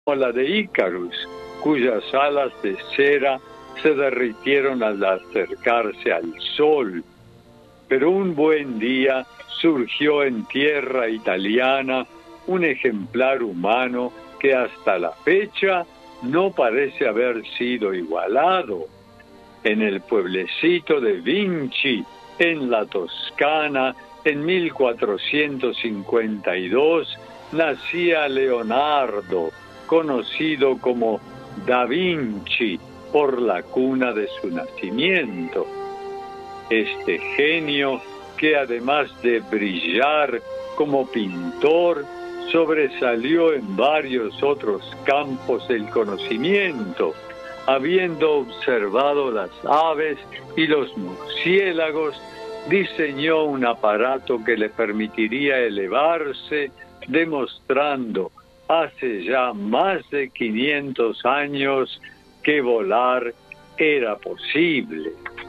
como la de Icarus, cuyas alas de cera se derritieron al acercarse al sol. Pero un buen día surgió en tierra italiana un ejemplar humano que hasta la fecha no parece haber sido igualado. En el pueblecito de Vinci, en la Toscana, en 1452, nacía Leonardo, conocido como Da Vinci por la cuna de su nacimiento. Este genio, que además de brillar como pintor, sobresalió en varios otros campos del conocimiento, habiendo observado las aves y los murciélagos, diseñó un aparato que le permitiría elevarse, demostrando hace ya más de 500 años que volar era posible.